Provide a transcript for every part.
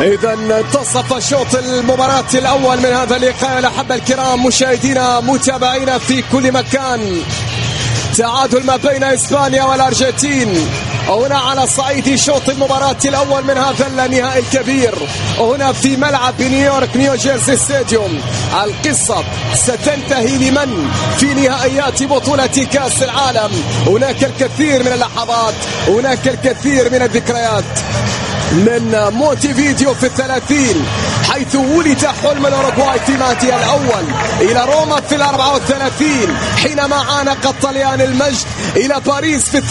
إذا انتصف شوط المباراة الأول من هذا اللقاء. الأحبة الكرام مشاهدينا متابعينا في كل مكان، تعادل ما بين إسبانيا والأرجنتين هنا على صعيد شوط المباراة الأول من هذا النهائي الكبير هنا في ملعب نيويورك نيو جيرسي ستاديوم. القصة ستنتهي لمن في نهائيات بطولة كأس العالم؟ هناك الكثير من اللحظات، هناك الكثير من الذكريات. من مونتيفيديو في 30 حيث ولد حلم الأوروغواي في ماتي الأول، إلى روما في 34 حينما عانق الطليان المجد، إلى باريس في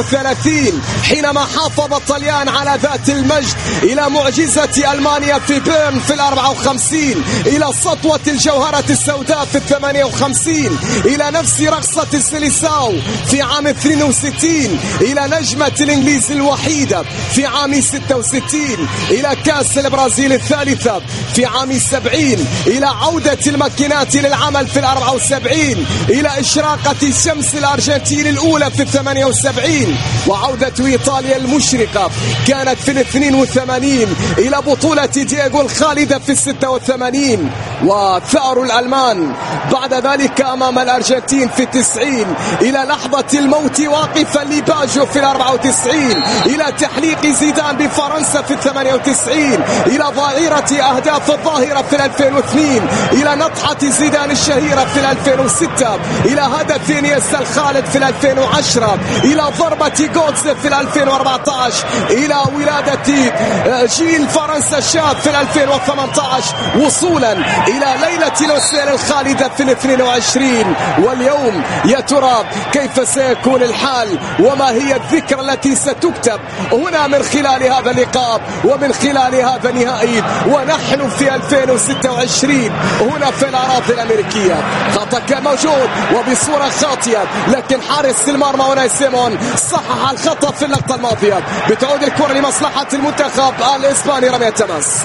38 حينما حافظ الطليان على ذات المجد، إلى معجزة ألمانيا في بيرن في 54، إلى سطوة الجوهرة السوداء في 58، إلى نفس رقصة السيليساو في عام 62، إلى نجمة الإنجليز الوحيدة في عام 66، إلى كأس البرازيل الثالثة في عام 70، إلى عودة الماكينات للعمل في 74، إلى إشراقة شمس الأرجنتين الأولى في 78، وعودة إيطاليا المشرقة كانت في 82، إلى بطولة دييغو الخالدة في 86، وثأر الألمان بعد ذلك أمام الأرجنتين في 90، إلى لحظة الموت واقفا لباجو في 94، إلى تحليق زيدان بفرنسا في 98، إلى ظاهرة أهداف الظاهرة في 2002، إلى نطحة زيدان الشهيرة في 2006، إلى هدف انيستا الخالد في 2010، إلى ضربة جولز في 2014، إلى ولادة جيل فرنسا الشاب في 2018، وصولا إلى ليلة لوسيل الخالدة في 22. واليوم يا ترى كيف سيكون الحال، وما هي الذكرى التي ستكتب هنا من خلال هذا اللقاء ومن خلال هذا النهائي ونحن في 2026 هنا في الأراضي الأمريكية؟ خطأ كان موجود وبصورة خاطئة، لكن حارس المرمى هنا سيمون صحح الخطأ في اللقطة الماضية. بتعود الكرة لمصلحة المنتخب الإسباني. رمية تماس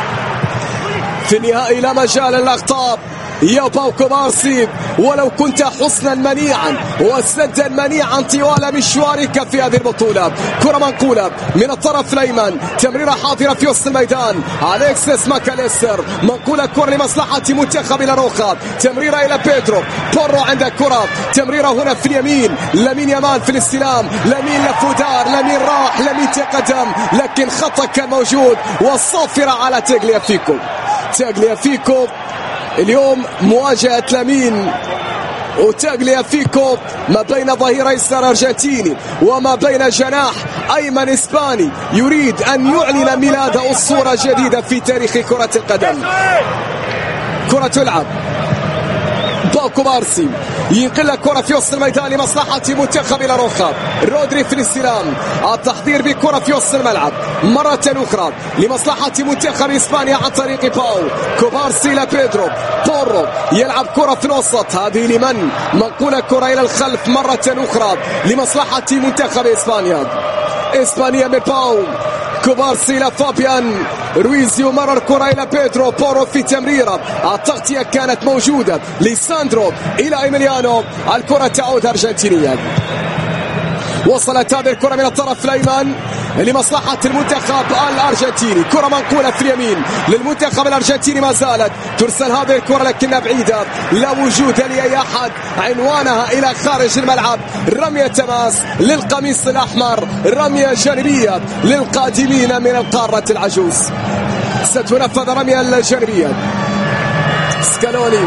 في النهائي، لا مجال للأخطاء يا باو كوبارسي، ولو كنت حسنا منيعا وسدا منيعا طوال مشوارك في هذه البطولة. كرة منقولة من الطرف الأيمن، تمريرة حاضرة في وسط الميدان، أليكسيس ماكاليستر، منقولة كرة لمصلحة منتخب لاروخا، تمريرة إلى بيدرو بورو عند الكرة، تمريرة هنا في اليمين، لامين يامال في الاستلام، لامين لفودار، لامين راح، لامين تقدم، لكن خطأ كان موجود والصافرة على تاغليافيكو. تاغليافيكو اليوم مواجهة لامين وتاغليافيكو ما بين ظهير ايسر ارجنتيني وما بين جناح ايمن اسباني يريد ان يعلن ميلاد اسطورة جديدة في تاريخ كرة القدم. كرة تلعب، باو كوبارسي ينقل الكرة في وسط الميدان لمصلحة منتخب لاروخا، رودري في الاستلام، التحضير بكرة في وسط الملعب مرة أخرى لمصلحة منتخب إسبانيا عن طريق باو كوبارسي لبيدرو بورو، يلعب كرة في الوسط، هذه لمن؟ منقولة كرة إلى الخلف مرة أخرى لمصلحة منتخب إسبانيا. إسبانيا من باو كوبارسي إلى فابيان رويز، يمرر كرة إلى بيدرو بورو في تمريرة، التغطية كانت موجودة لساندرو إلى إيميليانو، الكرة تعود أرجنتينية. وصلت هذه الكرة من الطرف الأيمن لمصلحة المنتخب الأرجنتيني، كرة منقولة في اليمين للمنتخب الأرجنتيني، ما زالت ترسل هذه الكرة لكنها بعيدة، لا وجود لأي أحد، عنوانها إلى خارج الملعب. رمية تماس للقميص الأحمر، رمية جانبية للقادمين من القارة العجوز. ستنفذ رمية الجانبية. سكالوني،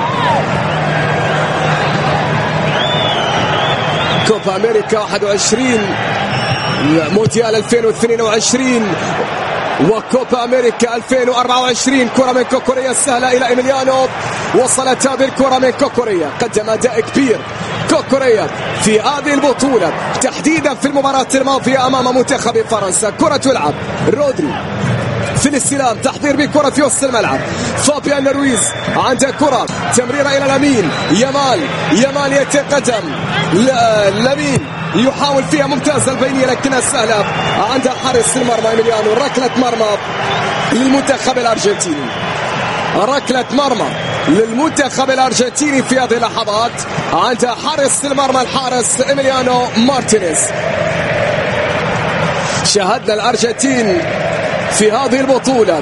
كوبا أمريكا 21، مونديال 2022 وكوبا أمريكا 2024. كرة من كوكوريا سهلة إلى إيميليانو، وصلت هذه الكرة من كوكوريا، قدم أداء كبير كوكوريا في هذه البطولة تحديدا في المباراة الماضية أمام منتخب فرنسا. كرة تلعب، رودري في الاستلام، تحضير بكرة في وسط الملعب، فابيان رويز عند كرة، تمريرة إلى لامين يامال، يامال يتقدم، لامين يحاول فيها ممتازة البينية لكنها سهلة عند حارس المرمى إيميليانو. ركلة مرمى للمنتخب الأرجنتيني، ركلة مرمى للمنتخب الأرجنتيني في هذه اللحظات عند حارس المرمى الحارس إيميليانو مارتينيز. شاهدنا الأرجنتين في هذه البطولة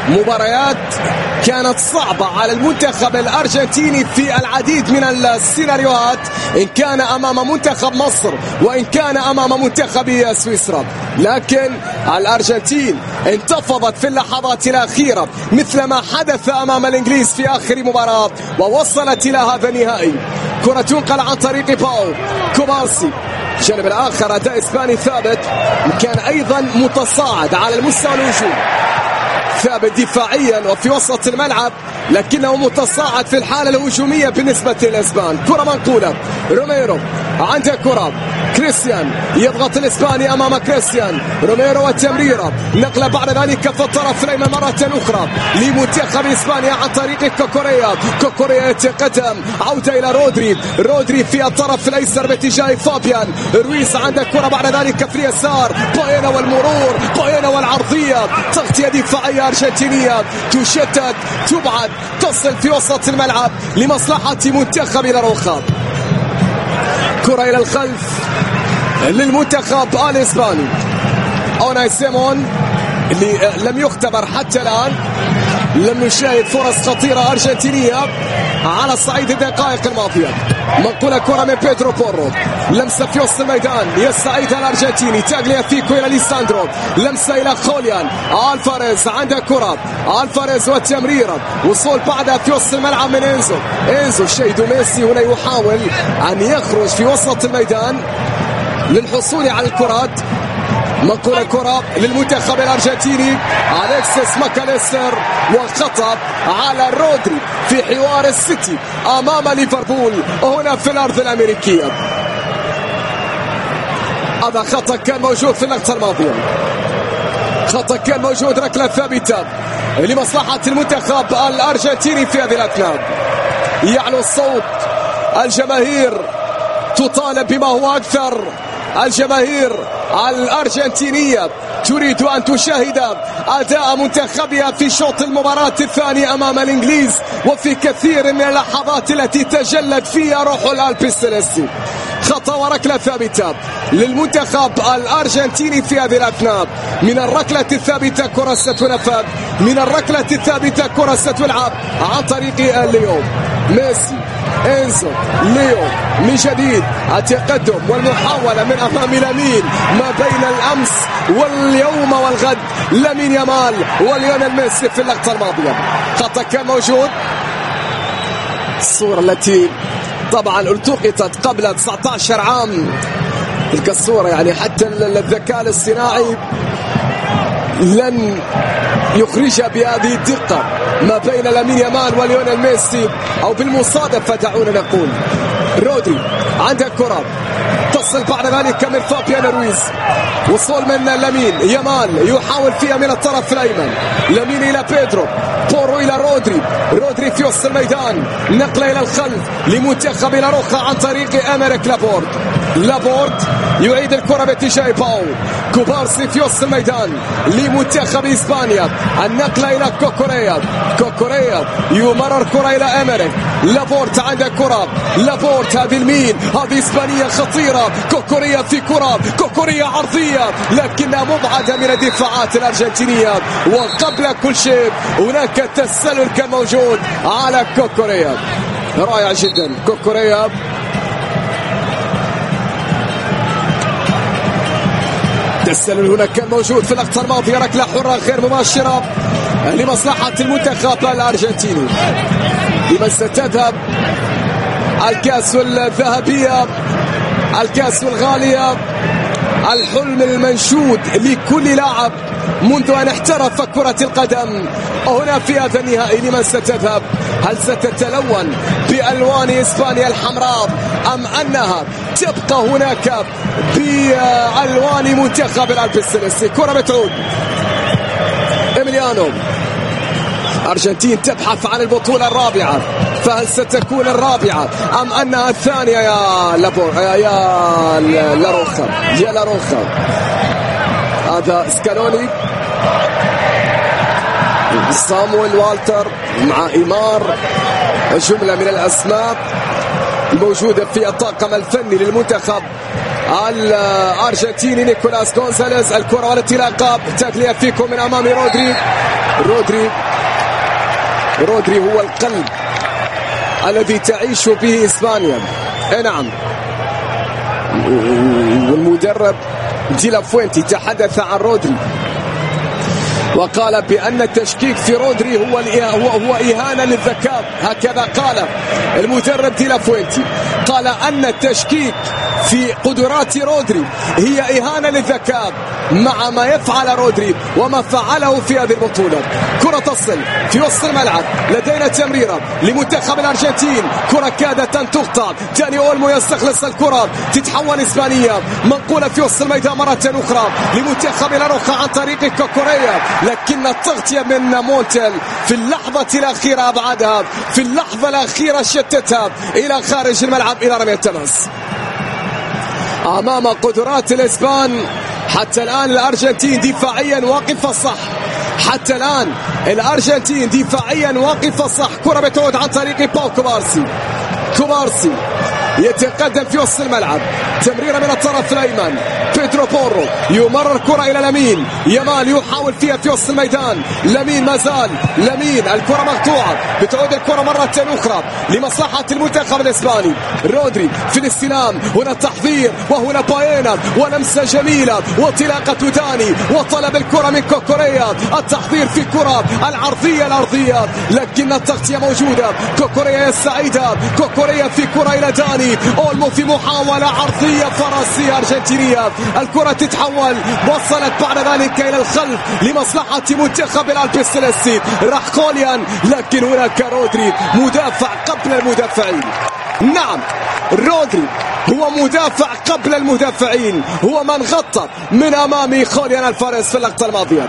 مباريات كانت صعبة على المنتخب الأرجنتيني في العديد من السيناريوهات، إن كان أمام منتخب مصر وإن كان أمام منتخب سويسرا، لكن الأرجنتين انتفضت في اللحظات الأخيرة مثل ما حدث أمام الإنجليز في آخر مباراة ووصلت إلى هذا النهائي. كرة تنقل عن طريق باو كوبارسي، الجانب الآخر أداء إسباني ثابت، كان أيضا متصاعد على المستوى الهجومي، ثابت دفاعيا وفي وسط الملعب لكنه متصاعد في الحالة الهجومية بالنسبة للإسبان. كرة منقولة، روميرو عنده كرة، كريستيان يضغط الإسباني أمام كريستيان، روميرو والتمريرة، نقلة بعد ذلك في الطرف الأيمن مرة أخرى لمنتخب إسبانيا عن طريق كوكوريا، كوكوريا يتقدم، عودة إلى رودري، رودري في الطرف الأيسر باتجاه فابيان رويز، عنده كرة بعد ذلك في اليسار، بوينا والمرور، بوينا والعرضية، تغطية دفاعية أرجنتينية تشتت تبعد، تصل في وسط الملعب لمصلحة منتخب لاروخا. كرة إلى الخلف للمنتخب الإسباني، أوناي سيمون اللي لم يختبر حتى الآن، لم نشاهد فرص خطيرة أرجنتينية على الصعيد الدقائق الماضية. منقولة كرة من بيدرو بورو، لمسة في وسط الميدان يستعيدها الأرجنتيني، تاغليا فيكو إلى ليساندرو، لمسة إلى خوليان، ألفاريز عنده كرة، ألفاريز والتمريرة، وصول بعدها في وسط الملعب من إنزو، إنزو شيدو ميسي هنا يحاول أن يخرج في وسط الميدان للحصول على الكرات. منقولة كرة للمنتخب الأرجنتيني، أليكسيس ماكاليستر، وخطأ على رودري في حوار السيتي أمام ليفربول هنا في الأرض الأمريكية. هذا خطأ كان موجود في اللقطة الماضية، خطأ كان موجود، ركلة ثابتة لمصلحة المنتخب الأرجنتيني في هذه الأثناء. يعلو الصوت، الجماهير تطالب بما هو أكثر، الجماهير الأرجنتينية تريد أن تشاهد أداء منتخبها في شوط المباراة الثاني أمام الإنجليز، وفي كثير من اللحظات التي تجلت فيها روح الألبي السيليستي. خطأ وركلة ثابتة للمنتخب الأرجنتيني في هذه الأثناء. من الركلة الثابتة كرة ستنفذ، من الركلة الثابتة كرة ستلعب عن طريق ليو ميسي، إنزو، ليو من جديد، التقدم والمحاولة من أمام لامين ما بين الأمس واليوم والغد، لامين يامال وليونيل ميسي في اللقطة الماضية. خطأ كان موجود، الصورة التي طبعا التقطت قبل 19 عام، تلك الصورة يعني حتى الذكاء الاصطناعي لن يخرجها بهذه الدقة ما بين لامين يامال وليونيل ميسي، أو بالمصادفة دعونا نقول. رودري عنده كرة، تصل بعد ذلك من فابيان رويز، وصول من لامين يامال يحاول فيها من الطرف الأيمن، لامين إلى بيدرو بورو إلى رودري، رودري في وسط الميدان، نقلة إلى الخلف لمنتخب لاروخا عن طريق أمريك لابورت، لابورت يعيد الكرة باتجاه باو كوبارسي في وسط الميدان لمنتخب إسبانيا، النقلة إلى كوكوريا، كوكوريا يمرر كرة إلى أمريك، لابورت عنده كرة، لابورت هذه المين، هذه إسبانية خطيرة، كوكوريا في كرة، كوكوريا عرضية لكنها مبعدة من الدفاعات الأرجنتينية. وقبل كل شيء هناك تسلل كان موجود على كوكوريا، رائع جدا كوكوريا. تسلل هنا كان موجود في اللقطة الماضية، ركلة حرة غير مباشرة لمصلحة المنتخب الأرجنتيني. لمن ستذهب الكأس الذهبية، الكأس الغالية، الحلم المنشود لكل لاعب منذ أن احترف كرة القدم. هنا في هذا النهائي لمن ستذهب؟ هل ستتلون بألوان إسبانيا الحمراء أم أنها تبقى هناك بألوان منتخب الألبي السيليستي؟ كرة بتعود إيميليانو، أرجنتين تبحث عن البطولة الرابعة، فهل ستكون الرابعة أم أنها الثانية يا لاروخا؟ يا لاروخا، هذا سكالوني، صامويل والتر مع إيمار، جملة من الأسماء الموجودة في الطاقم الفني للمنتخب الأرجنتيني نيكولاس غونزاليز. الكرة والانطلاقة، تغلية فيكم من أمام رودري هو القلب الذي تعيش به إسبانيا. نعم، والمدرب دي لا فوينتي تحدث عن رودري وقال بأن التشكيك في رودري هو إهانة للذكاء. هكذا قال المدرب دي لا فوينتي، قال أن التشكيك في قدرات رودري هي إهانة للذكاء مع ما يفعل رودري وما فعله في هذه البطولة. كرة تصل في وسط الملعب، لدينا تمريرة لمنتخب الأرجنتين، كرة كادت أن تقطع. داني أولمو يستخلص الكرة، تتحول إسبانيا، منقولة في وسط الميدان مرة أخرى لمنتخب لاروخا عن طريق كوكوريا، لكن التغطية من مونتيل في اللحظة الأخيرة أبعدها، في اللحظة الأخيرة شتتها إلى خارج الملعب إلى رمية التماس. أمام قدرات الإسبان حتى الآن الأرجنتين دفاعيا واقفة صح، حتى الآن الأرجنتين دفاعيا واقفة صح. كرة بتعود عن طريق باو كوبارسي يتقدم في وسط الملعب، تمريرة من الطرف الأيمن، بيدرو بورو يمرر كرة إلى لامين يامال، يحاول فيها في وسط الميدان، لامين مازال، لامين الكرة مقطوعة، بتعود الكرة مرة أخرى لمصلحة المنتخب الإسباني. رودري في الاستلام، هنا التحضير وهنا باينا ولمسة جميلة وانطلاقة داني وطلب الكرة من كوكوريا، التحضير في كرة الأرضية لكن التغطية موجودة. كوكوريا السعيدة، كوكوريا في كرة إلى داني أولمو في محاولة عرضية فرنسية أرجنتينية، الكرة تتحول، وصلت بعد ذلك إلى الخلف لمصلحة منتخب الألبي السلسي. راح خوليان، لكن هناك رودري مدافع قبل المدافعين. نعم، رودري هو مدافع قبل المدافعين، هو من غطى من أمام خوليان الفارس في اللقطة الماضية.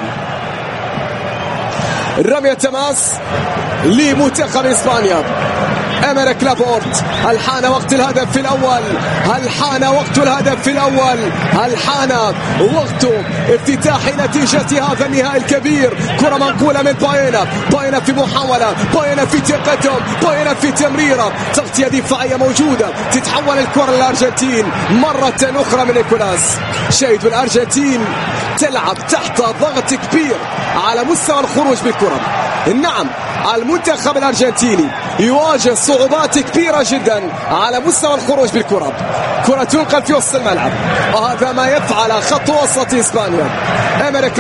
رمية تماس لمنتخب إسبانيا. أمريك لابورت، هل حان وقت الهدف الأول؟ هل حان وقت الهدف الأول؟ هل حان وقت افتتاح نتيجة هذا النهائي الكبير؟ كرة منقولة من باينا في محاولة، باينا في تقدم، باينا في تمريرة، تغطية دفاعية موجودة، تتحول الكرة للأرجنتين مرة أخرى من نيكولاس. شاهد الأرجنتين تلعب تحت ضغط كبير على مستوى الخروج بالكرة. نعم، المنتخب الأرجنتيني يواجه صعوبات كبيرة جدا على مستوى الخروج بالكرة. كرة تنقل في وسط الملعب، وهذا ما يفعل خط وسط إسبانيا. أمريك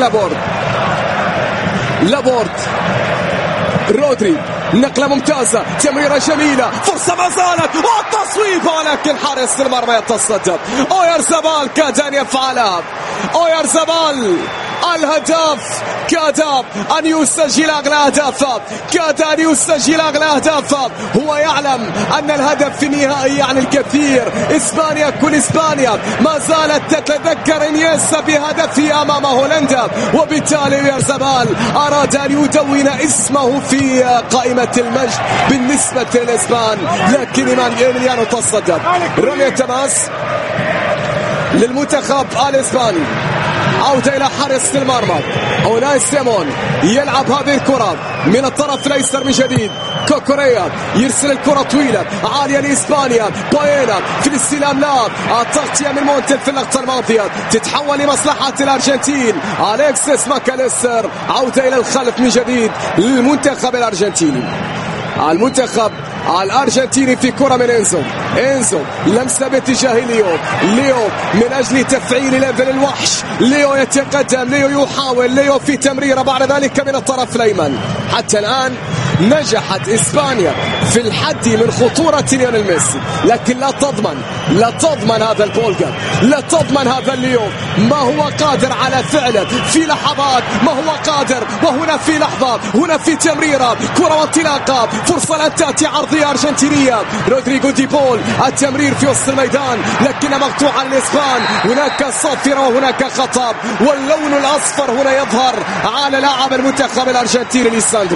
لابورت رودري، نقلة ممتازة، تمريرة جميلة، فرصة ما زالت والتصويب، ولكن حارس المرمى يتصدى. أويارزابال كاد أن يفعلها، أويارزابال الهداف كاد أن يسجل أغلى أهدافه، كاد أن يسجل أغلى أهدافه. هو يعلم أن الهدف في النهائي يعني الكثير. إسبانيا، كل إسبانيا ما زالت تتذكر إنيستا بهدفه أمام هولندا، وبالتالي أويارزابال أراد أن يدون اسمه في قائمة المجد بالنسبة للإسبان، لكن إيميليانو تصدى. رمية تماس للمنتخب الإسباني، عودة إلى حارس المرمى أوناي سيمون، يلعب هذه الكرة من الطرف الأيسر من جديد. كوكوريا يرسل الكرة طويلة عالية لإسبانيا، باينا في الاستلام، لا التغطية من مونتيل في اللقطة الماضية، تتحول لمصلحة الأرجنتين. أليكسيس ماكاليستر، عودة إلى الخلف من جديد للمنتخب الأرجنتيني. المنتخب الأرجنتيني في كرة من إنزو لمسة باتجاه ليو من أجل تفعيل ليفل الوحش. ليو يتقدم، ليو يحاول، ليو في تمريرة بعد ذلك من الطرف الأيمن. حتى الآن نجحت إسبانيا في الحد من خطورة ليونيل ميسي، لكن لا تضمن هذا البولجا، لا تضمن هذا ليو ما هو قادر على فعله في لحظات، ما هو قادر. وهنا في لحظة، هنا في تمريرة، كرة وانطلاقة، فرصة لن تأتي عرضية أرجنتينية. رودريغو دي بول، التمرير في وسط الميدان لكن مقطوعة للإسبان. هناك صافرة وهناك خطأ، واللون الأصفر هنا يظهر على لاعب المنتخب الأرجنتيني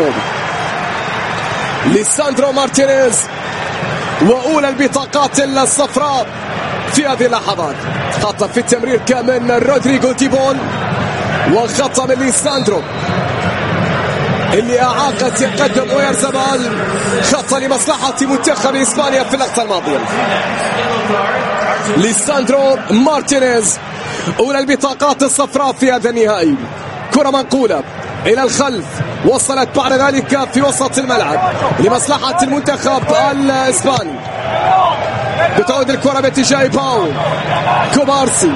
ليساندرو مارتينيز، وأولى البطاقات الصفراء في هذه اللحظات. خطأ في التمرير كمان رودريغو دي بول، وخطأ من ليساندرو اللي أعاق تقدم أويارزابال. خطأ لمصلحة منتخب إسبانيا في اللقطة الماضية. ليساندرو مارتينيز، أولى البطاقات الصفراء في هذا النهائي. كرة منقولة إلى الخلف، وصلت بعد ذلك في وسط الملعب لمصلحة المنتخب الإسباني. بتعود الكرة باتجاه باو كوبارسي،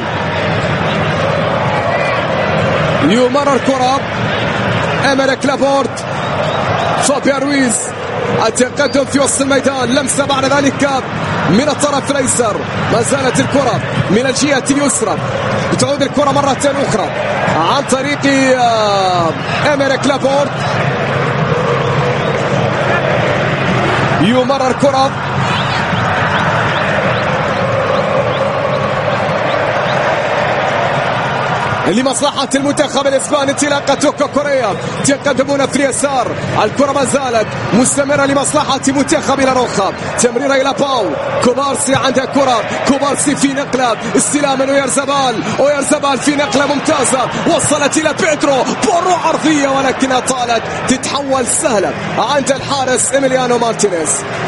يمرر كرة أمريك لابورت، فابيان رويز، التقدم في وسط الميدان، لمسة بعد ذلك من الطرف الأيسر، ما زالت الكرة من الجهة اليسرى. بتعود الكرة مرة أخرى عن طريق أمريك لابورت، يمرر كرة لمصلحة المنتخب الإسباني. انطلاقة كوكوريا، تقدمون في اليسار، الكرة ما زالت مستمرة لمصلحة منتخب لاروخا. تمريرة إلى باو كوبارسي، عندها كرة كوبارسي في نقلة، استلام من ويرزبال في نقلة ممتازة، وصلت إلى بيدرو بورو، عرضية ولكنها طالت، تتحول سهلة عند الحارس إيميليانو مارتينيز.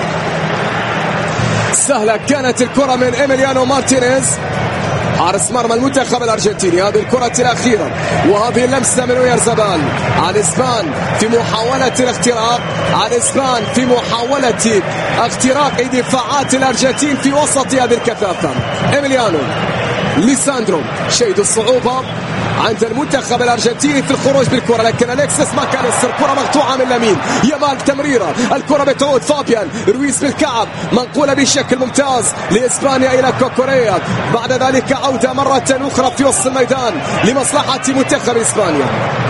سهلة كانت الكرة من إيميليانو مارتينيز حارس مرمى المنتخب الأرجنتيني. هذه الكرة الأخيرة وهذه اللمسة من ويرزبال. الإسبان في محاولة الاختراق، الإسبان في محاولة اختراق دفاعات الأرجنتين في وسط هذه الكثافة. إيميليانو ليساندرو، شيد الصعوبة عند المنتخب الأرجنتيني في الخروج بالكرة، لكن أليكسيس ماكاليستر كرة مقطوعة من لامين يامال. تمريرة، الكرة بتعود فابيان رويز بالكعب، منقولة بشكل ممتاز لإسبانيا إلى كوكوريا. بعد ذلك عودة مرة أخرى في وسط الميدان لمصلحة منتخب إسبانيا.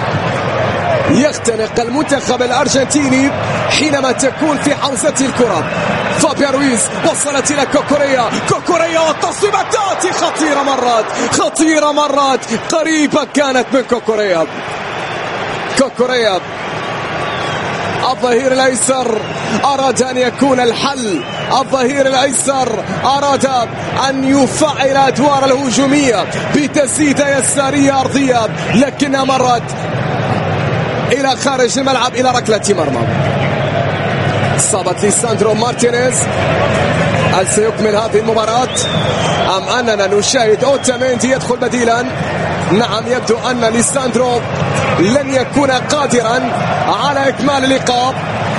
يختنق المنتخب الأرجنتيني حينما تكون في حوزته الكرة. فابيان رويز، وصلت إلى كوكوريا والتصويبة تأتي خطيرة مرات، قريبة كانت من كوكوريا. الظهير الأيسر أراد أن يكون الحل، الظهير الأيسر أراد أن يفعل أدوار الهجومية بتسديدة يسارية أرضية، لكنها مرت إلى خارج الملعب إلى ركلة مرمى. إصابة ليساندرو مارتينيز. هل سيكمل هذه المباراة أم أننا نشاهد أوتاميندي يدخل بديلا؟ نعم، يبدو أن ليساندرو لن يكون قادرا على إكمال اللقاء.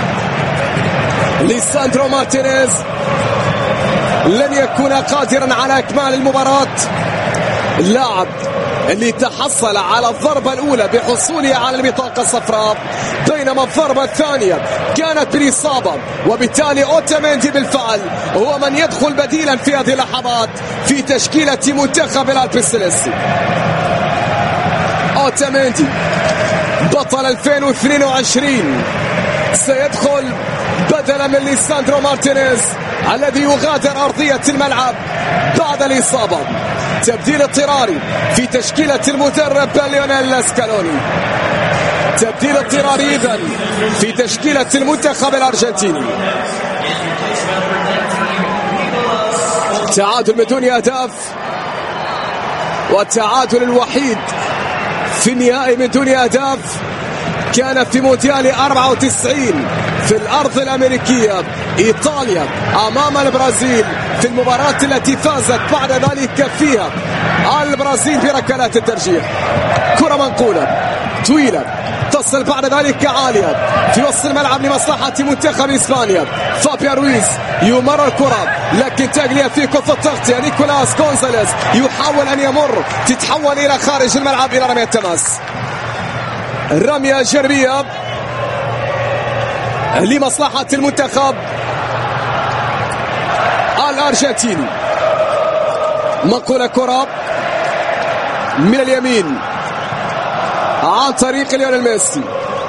ليساندرو مارتينيز لن يكون قادرا على إكمال المباراة. اللاعب اللي تحصل على الضربة الأولى بحصوله على البطاقة الصفراء، بينما الضربة الثانية كانت بالإصابة، وبالتالي أوتاميندي بالفعل هو من يدخل بديلا في هذه اللحظات في تشكيلة منتخب الألبيسيليسي. أوتاميندي بطل 2022 سيدخل بدلا من ليساندرو مارتينيز الذي يغادر أرضية الملعب بعد الإصابة. تبديل اضطراري في تشكيلة المدرب ليونيل سكالوني. تبديل اضطراري إذن في تشكيلة المنتخب الأرجنتيني. تعادل بدون أهداف، والتعادل الوحيد في النهائي من دون أهداف كان في مونديال 94 في الأرض الأمريكية، إيطاليا أمام البرازيل في المباراة التي فازت بعد ذلك فيها البرازيل بركلات الترجيح. كرة منقولة طويلة تصل بعد ذلك عالية في وسط الملعب لمصلحة منتخب إسبانيا. فابيان رويز يمرر الكرة، لكن تاغليافيكو في التغطية. نيكولاس غونزاليز يحاول أن يمر، تتحول إلى خارج الملعب إلى رمية تماس. رمية جربية لمصلحة المنتخب الأرجنتيني. منقولة كرة من اليمين عن طريق ليونيل ميسي.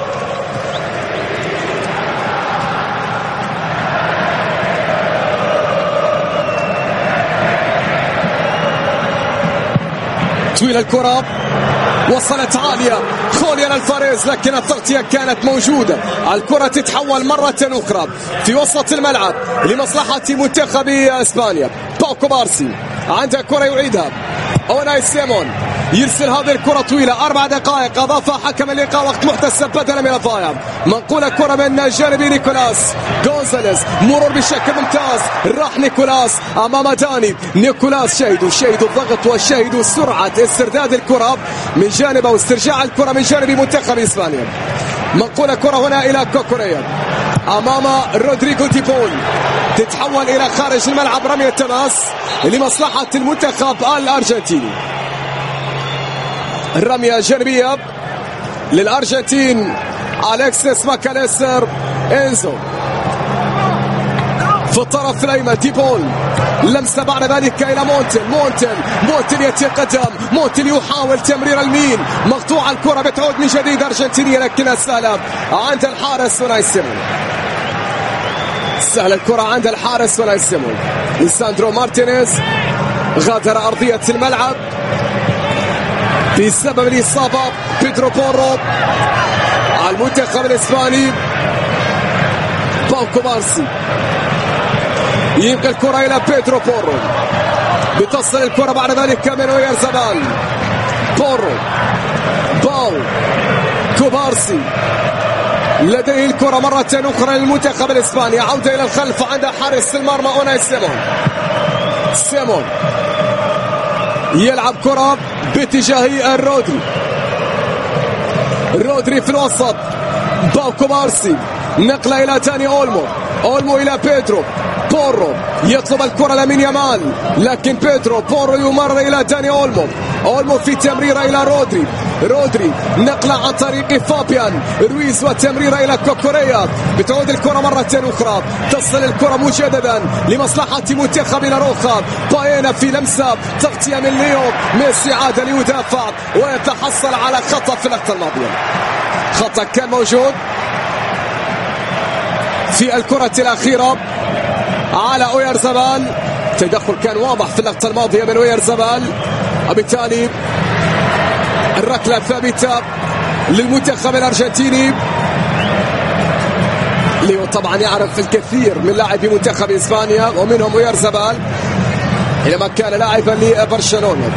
طويل الكرة، وصلت عالية خوليان الفاريز، لكن التغطية كانت موجودة. الكرة تتحول مرة أخرى في وسط الملعب لمصلحة منتخب إسبانيا. باو كوبارسي عندها كرة يعيدها أوناي سيمون، يرسل هذه الكرة طويلة. 4 دقائق أضافها حكم اللقاء، وقت محتسب بدلا من الضايع. منقولة كرة من جانبي نيكولاس غونزاليز، مرور بشكل ممتاز، راح نيكولاس أمام داني. نيكولاس شهدوا الضغط وشهدوا سرعة استرداد الكرة من جانبه واسترجاع الكرة من جانب منتخب إسبانيا. منقولة كرة هنا إلى كوكوريا أمام رودريغو دي بول، تتحول إلى خارج الملعب. رمية تماس لمصلحة المنتخب الأرجنتيني. الرمية جانبية للأرجنتين. أليكسيس ماكاليستر، إنزو في الطرف الأيمن، دي بول لمسة بعد ذلك إلى مونتن يتقدم، مونتن يحاول تمرير المين، مقطوع الكرة بتعود من جديد أرجنتينية لكنها سهلة عند الحارس وناي سيمون. سهل الكرة عند الحارس وناي سيمون. ليساندرو مارتينيز غادر أرضية الملعب بسبب الإصابة. بيدرو بورو على المنتخب الإسباني. باوكو بارسي ينقل الكرة إلى بيدرو بورو، بتصل الكرة بعد ذلك من اويارزابال. بورو باو كوبارسي لديه الكرة مرة أخرى للمنتخب الإسباني. عودة إلى الخلف عند حارس المرمى أوناي سيمون يلعب كرة باتجاه رودري في الوسط. باو كوبارسي نقلة إلى داني أولمو إلى بيدرو بورو، يطلب الكرة لمين يامال، لكن بورو يمر إلى داني أولمو في تمريرة إلى رودري نقلة عن طريق فابيان رويز وتمريرة إلى كوكوريا. بتعود الكرة مرة أخرى، تصل الكرة مجددا لمصلحة منتخب لاروخا. باينا في لمسة تغطية من ليو ميسي، عاد ليدافع ويتحصل على خطأ في اللقطة الماضية. خطأ كان موجود في الكرة الأخيرة على اويارزابال، تدخل كان واضح في اللقطة الماضية من اويارزابال، وبالتالي الركلة ثابتة للمنتخب الأرجنتيني. ليو طبعا يعرف الكثير من لاعبي منتخب إسبانيا ومنهم اويارزابال حينما كان لاعبا لبرشلونة.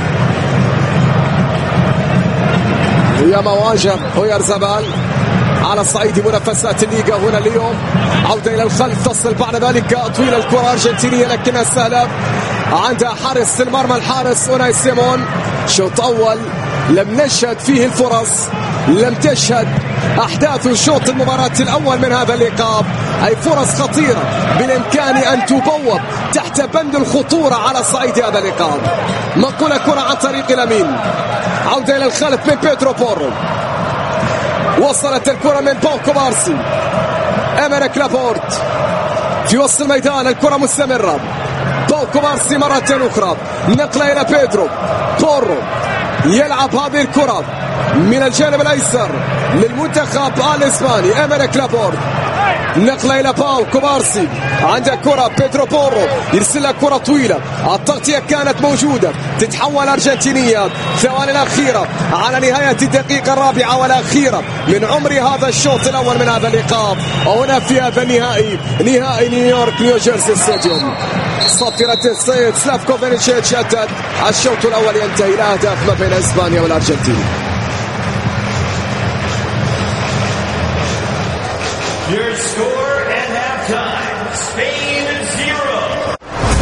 وياما واجه اويارزابال على صعيد منافسات الليغا هنا اليوم. عودة إلى الخلف، تصل بعد ذلك طويل الكرة أرجنتينية لكنها سهلة عند حارس المرمى الحارس أوناي سيمون. شوط أول لم نشهد فيه الفرص، لم تشهد أحداث شوط المباراة الأول من هذا اللقاء أي فرص خطيرة بالإمكان أن تبوب تحت بند الخطورة على صعيد هذا اللقاء. منقولة كرة عن طريق لامين، عودة إلى الخلف من بيدرو بورو، وصلت الكرة من باوكو بارسي. أمريك لابورت في وسط الميدان، الكرة مستمرة. باوكو بارسي مرة أخرى، نقلة إلى بيدرو بورو، يلعب هذه الكرة من الجانب الأيسر للمنتخب الإسباني. أمريك لابورت، نقلة إلى باوكو بارسي، عندها كرة بيدرو بورو، يرسلها كرة طويلة، التغطية كانت موجودة، تتحول أرجنتينية. ثواني الأخيرة على نهاية الدقيقة 4 من عمر هذا الشوط الأول من هذا اللقاء. وهنا في هذا النهائي، نهائي نيويورك نيوجيرسي ستاديوم، صافرة الصيد سلافكو فينيتشيتش يتد. الشوط الأول ينتهي إلى أهداف ما بين إسبانيا والأرجنتين. Your score at halftime, Spain 0.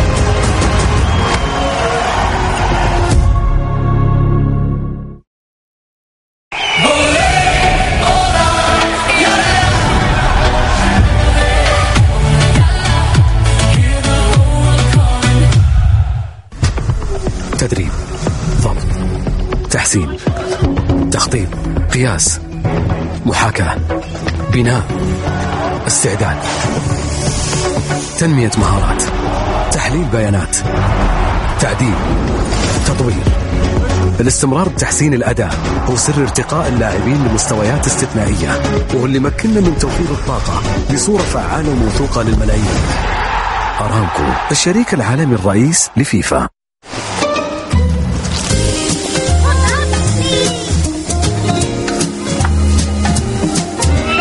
تدريب، ضبط، تحسين، تخطيط، قياس، محاكاة، بناء، استعداد، تنمية مهارات، تحليل بيانات، تعديل، تطوير. الاستمرار بتحسين الأداء هو سر ارتقاء اللاعبين لمستويات استثنائية، وهو اللي مكننا من توفير الطاقة بصورة فعالة وموثوقة للملايين. أرامكو، الشريك العالمي الرئيس لفيفا.